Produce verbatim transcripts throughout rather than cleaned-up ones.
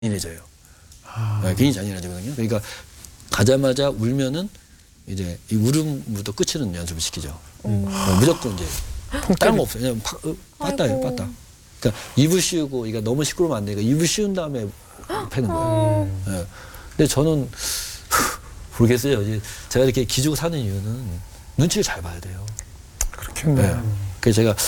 잔인해져요. 아. 네, 굉장히 잔인해지거든요. 그러니까 가자마자 울면은 이제 이 울음부터 끝이는 연습을 시키죠. 음. 어, 무조건 이제 다른 거 없어요. 그냥 파, 어, 빠따예요, 빠따. 그러니까 입을 씌우고, 이게 너무 시끄러우면 안 되니까 입을 씌운 다음에 패는 거예요. 음. 네. 근데 저는 모르겠어요. 이제 제가 이렇게 기죽어 사는 이유는 눈치를 잘 봐야 돼요. 그렇겠네요. 네. 그래서 제가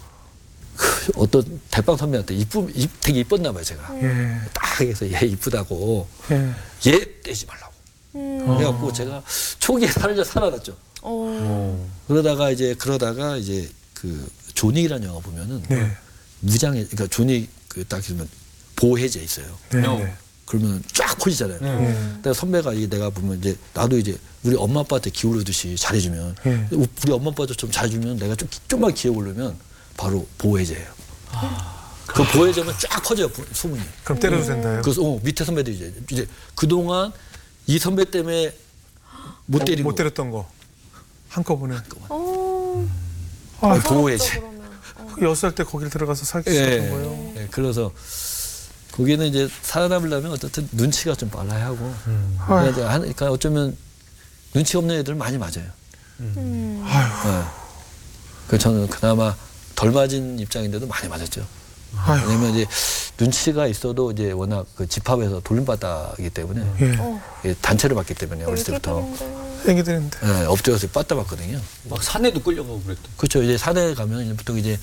그 어떤 대빵 선배한테 이쁘, 이, 되게 이뻤나 봐요, 제가. 예. 딱 해서 얘 이쁘다고. 예. 얘 떼지 말라고. 음. 그래갖고 제가 초기에 살을 살아났죠. 어. 그러다가 이제 그러다가 이제 그 존윅이라는 영화 보면은 네. 무장해, 그러니까 존윅 그딱 있으면 보호해제 있어요. 네. 어. 네. 그러면 쫙 커지잖아요. 네. 근데 선배가 이게 내가 보면 이제 나도 이제 우리 엄마 아빠한테 기울이듯이 잘해주면 네. 우리 엄마 아빠도 좀 잘해주면 내가 좀 좀만 기어 오르면 바로 보호해제예요. 그 보호해제면 쫙 커져요, 소문이. 그럼 때려도 된다요? 그래서 어, 밑에 선배들이 이제 이제 그동안 이 선배 때문에 못 때린 못 거. 때렸던 거 한꺼번에. 어. 아, 아, 보호해제. 그러면. 어. 여섯 살 때 거기를 들어가서 살기 예. 시작한 거예요. 예, 그래서 거기는 이제 살아남으려면 어쨌든 눈치가 좀 빨라야 하고. 음. 그러니까, 한- 그러니까 어쩌면 눈치 없는 애들 많이 맞아요. 음. 아휴. 예. 그 저는 그나마 덜 맞은 입장인데도 많이 맞았죠. 아휴. 왜냐면 이제 눈치가 있어도 이제 워낙 그 집합에서 돌림바다이기 때문에 예. 어. 예, 단체로 봤기 때문에 어렸을 때부터 애기들인데. 애기들인데. 예, 엎드려서 빠따 봤거든요. 막 산에도 끌려가고 그랬던. 그렇죠. 이제 산에 가면 이제 보통 이제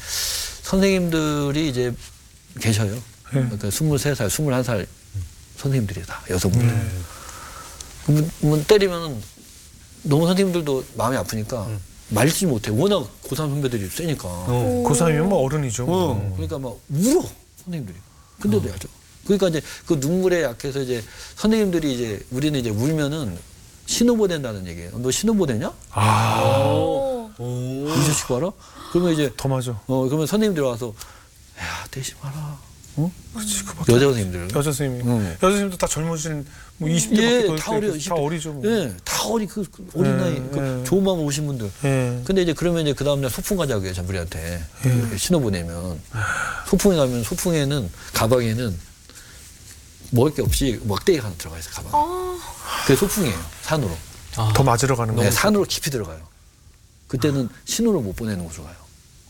선생님들이 이제 계셔요. 예. 그러니까 스물세 살, 스물한 살 선생님들이 다 여성분들. 음. 그러면 그러면 때리면 너무 선생님들도 마음이 아프니까 말리지 못해. 워낙 고삼 선배들이 세니까. 어. 고삼이면 뭐 어른이죠. 어, 그러니까 막 울어 선생님들이. 근데도 야죠. 그러니까 이제 그 눈물에 약해서 이제 선생님들이 이제 우리는 이제 울면은 신호 보낸다는 얘기예요. 너 신호 보내냐? 아. 어. 오. 이 자식 봐라. 그러면 이제 더 맞아. 어 그러면 선생님들 와서 야 떼지 마라. 어? 그렇지. 그밖에. 여자 선생님들. 여자 선생님. 응. 여자 선생님도 다 젊으신 뭐 이십 대밖에 예, 더 다 이렇게 어려. 다 어리죠. 뭐. 예, 다 어리 그, 그 어린 예, 나이 그 예. 좋은 마음 오신 분들. 예. 근데 이제 그러면 이제 그 다음날 소풍 가자고 해요, 전부리한테. 예. 신호 보내면. 소풍에 가면, 소풍에는, 가방에는 먹을 게 없이 먹대기가 하나 들어가 있어요, 가방. 아. 그게 소풍이에요, 산으로. 아. 더 맞으러 가는 네, 거예요. 산으로 깊이 들어가요. 그때는 신호를 못 보내는 곳으로 가요.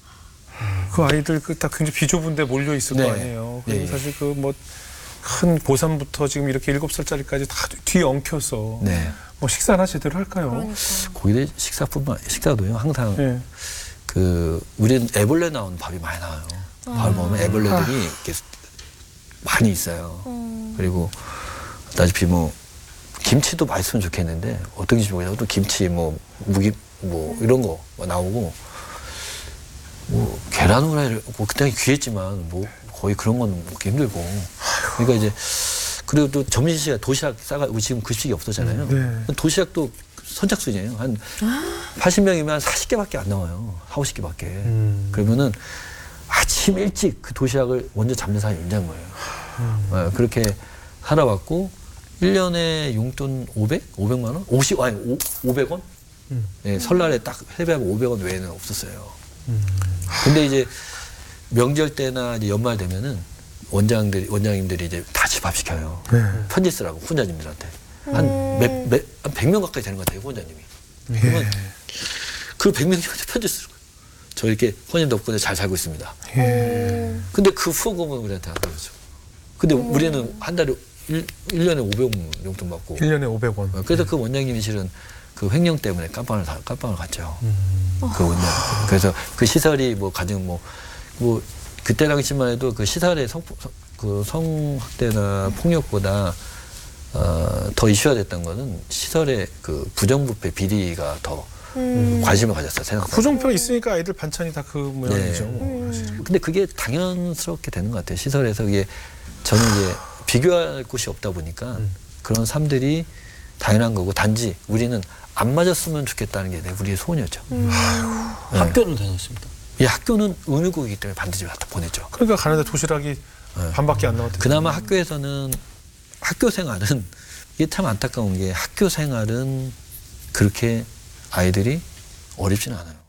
그 아이들 그 다 굉장히 비좁은데 몰려 있을 네. 거 아니에요. 그리고 네. 사실 그 뭐 큰 고삼부터 지금 이렇게 일곱 살짜리까지 다 뒤에 엉켜서 네. 뭐 식사나 제대로 할까요? 그러니까. 거기에 식사뿐만, 식사도요, 항상 예. 그, 우리는 애벌레 나온 밥이 많이 나와요. 밥을 먹으면 애벌레들이 이렇게 많이 있어요. 음. 그리고, 다시피 뭐, 김치도 맛있으면 좋겠는데, 어떤 김치 먹냐면 또 김치, 뭐, 무김, 뭐, 이런 거 나오고, 뭐, 계란 후라이를, 뭐, 그때 귀했지만, 뭐, 거의 그런 건 먹기 힘들고. 그러니까 이제, 그리고 또 점심시간 도시락 싸가, 우리 지금 급식이 없었잖아요. 네. 도시락도 선착순이에요. 한 팔십 명이면 한 사십 개밖에 안 나와요. 사오십 개밖에. 음. 그러면은 아침 일찍 그 도시락을 먼저 잡는 사람이 있는 거예요. 음. 네, 그렇게 살아왔고, 일 년에 용돈 오백? 오백만 원? 오십, 아니, 오, 오백 원? 음. 네, 설날에 딱 세배하고 오백 원 외에는 없었어요. 음. 근데 이제 명절 때나 이제 연말 되면은 원장들이, 원장님들이 이제 다 집합시켜요. 네. 편지 쓰라고, 후원자님들한테. 음. 한 몇, 몇, 한 백 명 가까이 되는 것 같아요, 후원자님이. 그러면 예. 그 백 명한테 편지 쓰는 거예요. 저 이렇게 후원님 덕분에 잘 살고 있습니다. 예. 근데 그 후원금은 우리한테 안 들어오죠. 근데 우리는 한 달에 일, 일 년에 오백 원 용돈 받고. 일 년에 오백 원. 그래서 그 원장님이 실은 그 횡령 때문에 깜빵을, 다- 깜빵을 갔죠. 음. 그 원장. 그래서 그 시설이 뭐 가정 뭐, 뭐, 그때 당시만 해도 그 시설의 성, 성- 그 성학대나 폭력보다 어, 더 이슈가 됐던 거는 시설의 그 부정부패 비리가 더 음. 관심을 가졌어요, 생각보다. 부정표가 있으니까 아이들 반찬이 다 그 모양이죠. 네. 뭐. 사실. 근데 그게 당연스럽게 되는 것 같아요. 시설에서 이게 저는 이제 비교할 곳이 없다 보니까 음. 그런 삶들이 당연한 거고 단지 우리는 안 맞았으면 좋겠다는 게 내 우리의 소원이었죠. 음. 네. 학교는 다녔습니다. 이 학교는 의무국이기 때문에 반드시 갖다 보냈죠. 그러니까 가는데 도시락이 네. 반밖에 안 나왔대. 그나마 학교에서는 학교 생활은 이게 참 안타까운 게 학교 생활은 그렇게 아이들이 어렵지는 않아요.